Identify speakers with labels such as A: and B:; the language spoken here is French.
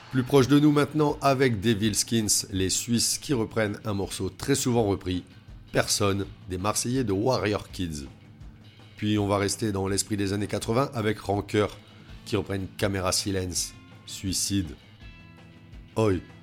A: Plus proche de nous maintenant avec Devilskins, les Suisses qui reprennent un morceau très souvent repris, Personne, des Marseillais de Warrior Kids. Puis on va rester dans l'esprit des années 80 avec Rancœur, qui reprennent Caméra Silence, Suicide. Oi.